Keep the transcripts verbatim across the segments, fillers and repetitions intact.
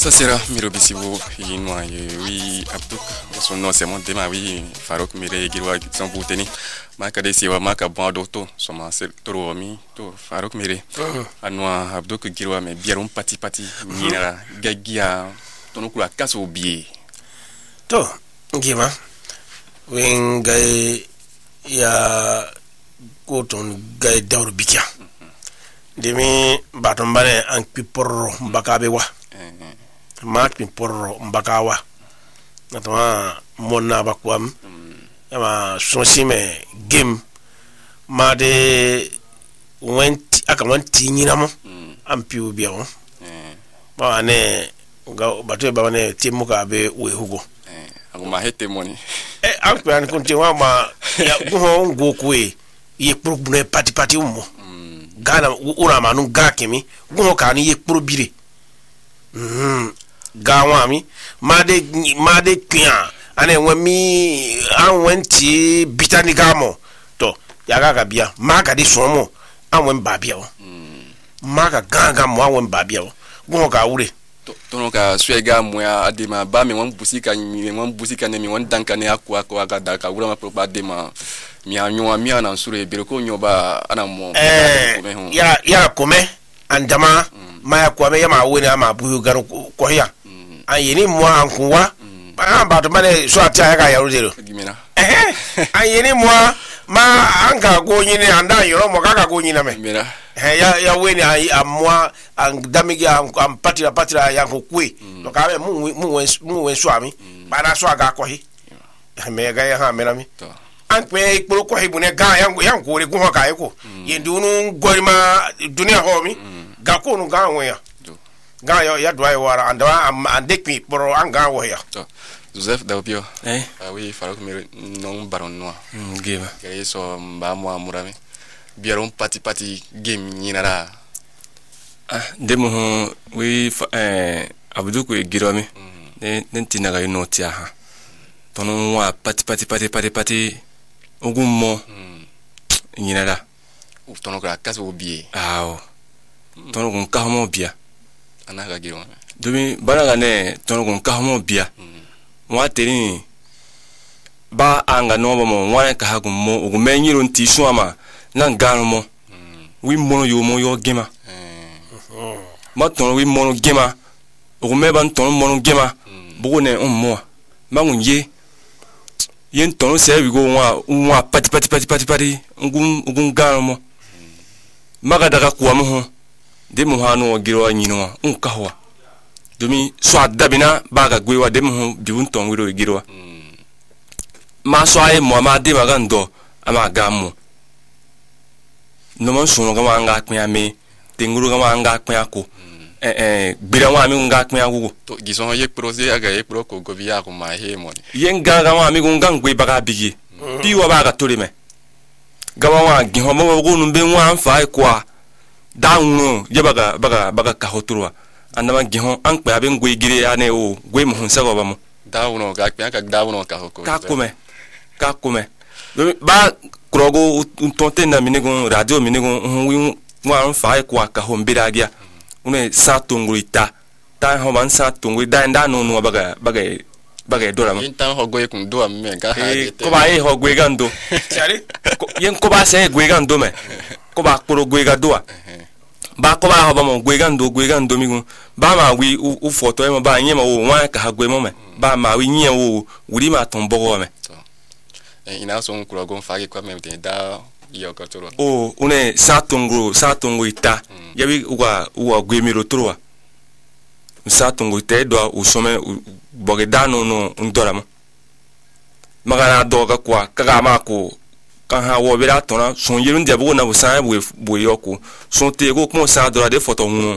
Ça sera Mirobisibo, Yinwa, oui, Abdouk, son nom c'est mon déma, oui, Farouk Mire, Girwa, son bouteni, Makade Siwa, Maka Bandoto, son mancel, Toromi, to Farouk Mire, Anwa, Abdouk, Girwa, mais Biarum Pati Pati, Nina, Gagia, Tonokula, Kasso Bié. To, Gima, Wingay, ya, Koton, Gay Daurbika. Demi, Batombane, and Piporo, Bakabewa. Mat pin porro mbakawa natwa monna bakwam ama sonsime game made went aka wanti nyina mo ampi obi o ba ne ga bato ba ne timu ka be we hugo eh aguma hete money eh ampi an kunti wa ma ya go ngo kwe ye problem pati pati ummo gana ura manu gakemi go ka ni ye probire mhm Gawami, Made Made Kian, and then when me I went to Bitanigamo, to Yaga Bia, Maga di Somo, I went Babio, Maga Gangam, one went Babio, Goga Uri. Tonoka Swega, where Adema Bami, one Busika, one Busika, and one Dankane Aqua, Daka, Urama Propa Dema, Miano, Mian, and Sure, Beroconioba, Anamo, Ya, Ya, Come, and Dama, Maya Kwame, my winner, my Bugan Koya. Ayini mwa ankuwa ba ba to mane so atia ga ya rodero gimina eh ayini mwa ma anga go nyine anda yoro mo kaka go nyina me gimina eh ya ya weni ayi amwa ang damigi am patira patira ya ko kwe to ka be mu mu mu wen so ami ba na so aga ko hi me ga ya ha me na mi to an pe ikporo ko hi bune ga ya ya ko re ko ka e ko yendunu gorima dunia ho mi ga ko nu ga won ya ga yo ya dwa wara andwa andekmi poro anga wo ya to Joseph Daupio eh ah oui Farouk Mire non baron noir gema gay so mba mo amurame biaron pati pati game nyinara ah demo we eh Abdou ko girome ne ntina ga no tia ha tono wa pati pati pati pati pati ogummo nyinara ou tono ka kaso bie ah tono kun ka mo bia anaka giro domi banaga ne tono kun ka mo bia wa teri ba anga no mo wa ka ha kun mo o menyiro nti suama nan gano mo wi mono yo mo yo gema ma tono wi mono gema o me ban tono mono gema bugo ne on mo ma ngun ye yen tono se wi go wa wa pati pati pati pati pati ngun ngun gano mo maga daga kuwa mo de mo hanu giro nyino un kahwa domi so adabina baga gwewa de mo biun ton wiro giro ma so ay mo ma de baga ndo ama gamu no man so no ga anga kwen ame tenguru ga anga kwen ako eh eh gbira wa mi nga kwen agugo to gison ye projet aga ye pro ko go biya ko ma he mo yen ga ga wa mi gun gang gwe baga bigi bi wa baga tole me ga wa gi ho mo go nu be wa fa kwa daunu je baga baga baga ka hoturwa andama gihon an kpa ben gwe gire ane o gwe mo hunsa go bamo daunu ga kpa ka daunu ka hoko ka kome ka kome ba krogo tonte na minigo radio minigo wi wa fa ko ka ho mbira dia une sa tungruita ta ho ban sa tungri da nda no no baga baga baga dora mo intan ho gwe kun do am ga ha ko ba e ho gwe gando chari yen ko ba se gwe gando me ko ba kuro gwe ga doa ba ko ba ho ba mo gwe gando gwe gando mi gun ba ma wi u foto e mo ba yin ma wo wa ka ha gwe mo me ba ma wi yin wo wuri ma ton bogo me eh ina so nkuro gon fa kwa me de da yo ka toro o une sa tongro sa tongo ita ya bi wa wa gwe mi ro toro sa tongo ita do o some boge dano no ndora mo magana do ga kwa ka ma ko kan ha wo bira tona son yirun de bo na bo san bo bo yoko son te go ko sa do de photo mu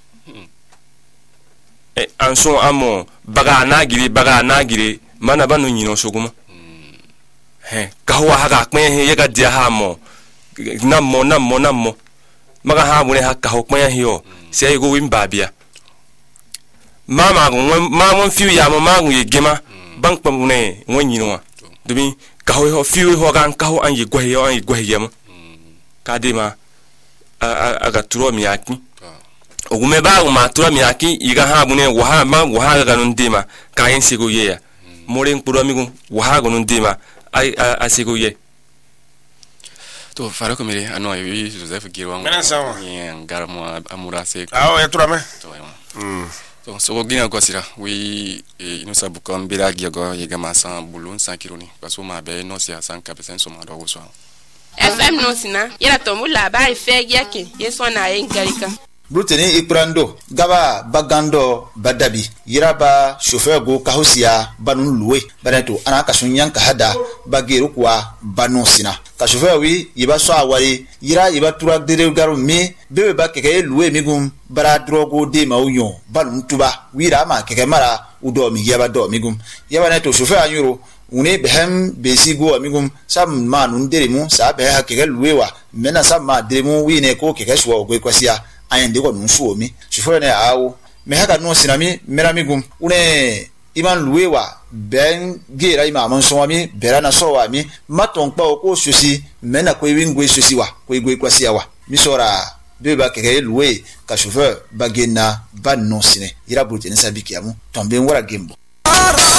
e an son amo baga na giri baga na giri mana banu nyino soguma he ka wa ha ga kwen he ye ga dia ha mo na mo na mo na mo maga ha bu ne ha ka ho kwen he yo se go win babia mama go ma mo fiu ya mo ma go ye gema bank pa mu ne won nyino domi ka ho ho fiu ho gan ka ho an ye gwa ye an ye gwa ye mo ka de ma aga turo mi aki ogume ba ma tura mi aki iga ha bune wa ha ma wa ha ga nun dima ka yin sigo ye ya moren puro amigo wa ha ga nun dima ai a sigo ye to Farouk Mire ano wi Joseph Girwa ni ngaramo amura se ah ya tura me to mm to so gina ko sira wi ino sabu ko mbira gigo yiga masa bulun sankironi parce que ma be no sia san kapesen so ma do so F M no sina yera to mula ba ife yake yeso na engarika Bruteni ikrando gaba bagando badabi yiraba chauffeur go kahusia banun luwe banato ana kasunyan ka hada bagiru kwa banu sina ka chauffeur wi yiba so awari yira yiba tura dere garu mi bebe ba keke luwe migum bara drogo de mauyon banun tuba wira ma keke mara udo mi yaba do migum yaba nato chauffeur anyuro une behem besigo amigum sam manun dere mu sa be ha keke luwe wa mena sam ma dere mu wi ne ko keke so go kwasia ayende ko nunsu omi chauffeur ne awo me haka no sinami meramigum une iman luwewa ben gira ima monso ami berana so wa mi maton pa ko sosi mena ko wingwe sosi wa ko igwe kwasi wa mi sora beba keke luwe ka chauffeur bagena ban no sine ira burti ne sabiki amu tombe wara gembo